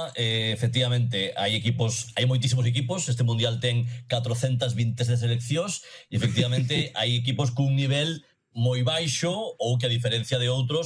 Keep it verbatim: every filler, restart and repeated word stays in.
pregunta, eh, efectivamente, hai equipos, hai moitísimos equipos, este mundial ten catrocentas vinte de seleccións e efectivamente hai equipos cun nivel moi baixo ou que a diferencia de outros